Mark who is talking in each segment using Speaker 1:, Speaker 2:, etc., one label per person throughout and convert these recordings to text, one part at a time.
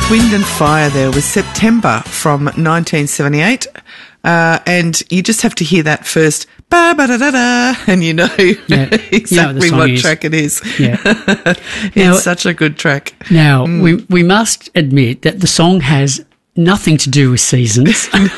Speaker 1: Wind and Fire there was September from 1978. And you just have to hear that first ba-ba-da-da-da, and you know exactly what track it is.
Speaker 2: Yeah.
Speaker 1: It's such a good track.
Speaker 2: Now, we must admit that the song has nothing to do with seasons.
Speaker 1: No.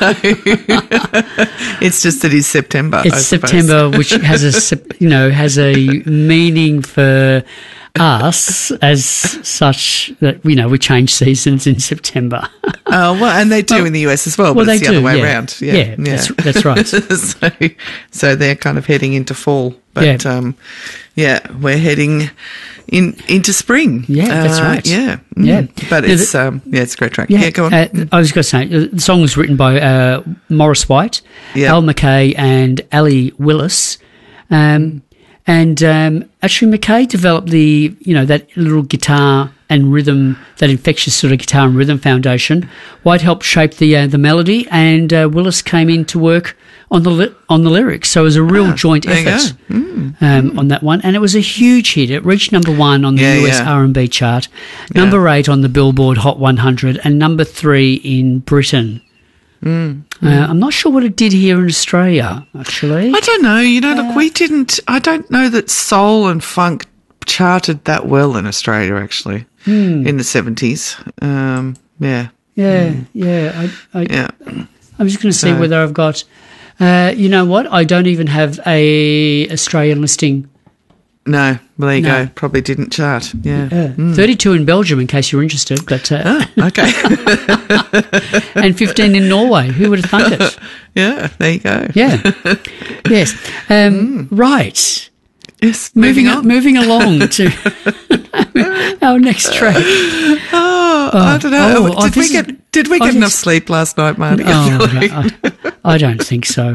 Speaker 1: It's just that it's September.
Speaker 2: It's September, which has a meaning for us as such that we change seasons in September.
Speaker 1: Oh, well, and they do in the US as well, but it's the other way around.
Speaker 2: Yeah. That's right.
Speaker 1: So they're kind of heading into fall, but we're heading into spring.
Speaker 2: Yeah, that's right.
Speaker 1: Yeah. But it's it's a great track.
Speaker 2: Yeah,
Speaker 1: Go on.
Speaker 2: I was going to say, the song was written by Morris White, Al McKay and Ali Willis. Actually, McKay developed that little guitar and rhythm, that infectious sort of guitar and rhythm foundation. White helped shape the melody, and Willis came in to work on the lyrics. So it was a real joint effort on that one, and it was a huge hit. It reached number 1 on the US R&B chart, number 8 on the Billboard Hot 100, and number 3 in Britain. I'm not sure what it did here in Australia, actually.
Speaker 1: I don't know. Look, we didn't. I don't know that soul and funk charted that well in Australia, actually, in the 70s. I'm just going to see whether I've got. You know what? I don't even have a Australian listing. No, well, there you go. Probably didn't chart. Yeah.
Speaker 2: 32 in Belgium, in case you're interested. But
Speaker 1: okay.
Speaker 2: And 15 in Norway. Who would have thunk it?
Speaker 1: Yeah, there you go.
Speaker 2: Yeah. Yes. Right.
Speaker 1: Yes.
Speaker 2: Moving along to our next track.
Speaker 1: I don't know. Did we get enough sleep last night, Marty?
Speaker 2: I don't think so.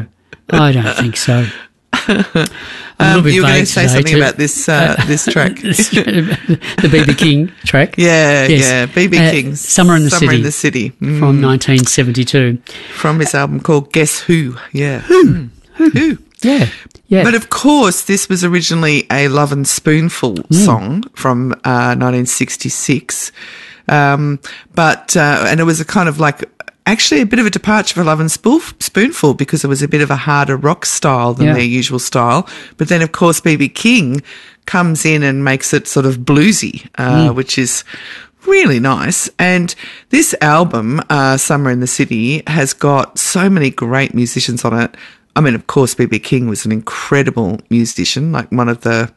Speaker 1: You were going to say something about this track.
Speaker 2: The B.B. King track.
Speaker 1: Yeah, B.B. King's
Speaker 2: Summer in the
Speaker 1: City.
Speaker 2: From 1972.
Speaker 1: From his album called Guess Who. Yeah. Who?
Speaker 2: Yeah.
Speaker 1: But of course, this was originally a Love and Spoonful song from 1966. And it was a kind of like, actually a bit of a departure for Love and Spoonful, because it was a bit of a harder rock style than their usual style. But then, of course, B.B. King comes in and makes it sort of bluesy, which is really nice. And this album, Summer in the City, has got so many great musicians on it. I mean, of course, B.B. King was an incredible musician, like one of the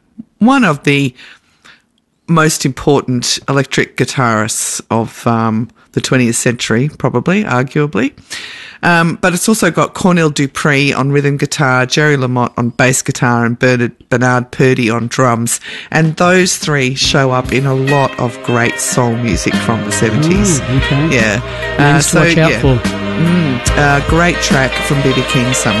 Speaker 1: most important electric guitarists of the 20th century, probably, arguably. But it's also got Cornell Dupree on rhythm guitar, Jerry Lamotte on bass guitar, and Bernard Purdie on drums. And those three show up in a lot of great soul music from the 70s.
Speaker 2: Okay.
Speaker 1: Yeah.
Speaker 2: Names to watch out for.
Speaker 1: Great track from B.B. King, Summer